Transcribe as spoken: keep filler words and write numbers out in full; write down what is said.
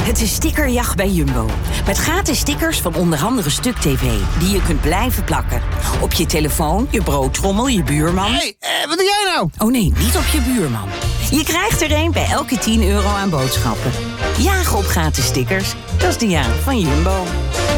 Het is stickerjacht bij Jumbo. Met gratis stickers van onder andere Stuk T V... die je kunt blijven plakken. Op je telefoon, je broodtrommel, je buurman. Hé, hey, uh, wat doe jij nou? Oh nee, niet op je buurman. Je krijgt er een bij elke tien euro aan boodschappen. Jagen op gratis stickers, dat is de jaag van Jumbo.